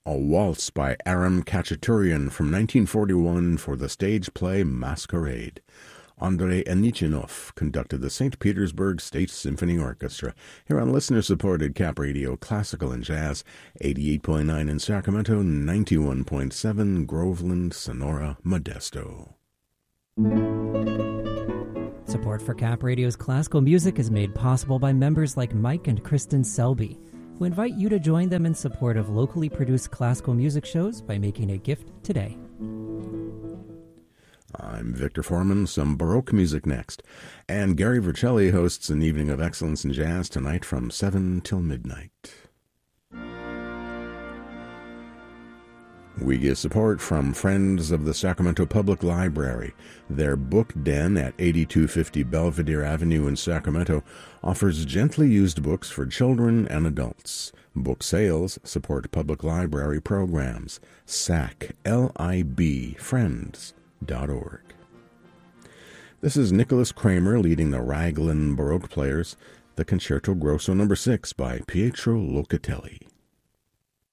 a waltz by Aram Khachaturian from 1941 for the stage play Masquerade. Andrei Anichinov conducted the St. Petersburg State Symphony Orchestra here on listener-supported Cap Radio Classical and Jazz, 88.9 in Sacramento, 91.7 Groveland, Sonora, Modesto. Support for Cap Radio's classical music is made possible by members like Mike and Kristen Selby, who invite you to join them in support of locally produced classical music shows by making a gift today. I'm Victor Foreman, some Baroque music next. And Gary Vercelli hosts an evening of excellence in jazz tonight from 7 till midnight. We get support from Friends of the Sacramento Public Library. Their book den at 8250 Belvedere Avenue in Sacramento offers gently used books for children and adults. Book sales support public library programs. SAC, L-I-B, Friends. .org. This is Nicholas Kramer leading the Raglan Baroque Players, the Concerto Grosso No. 6 by Pietro Locatelli.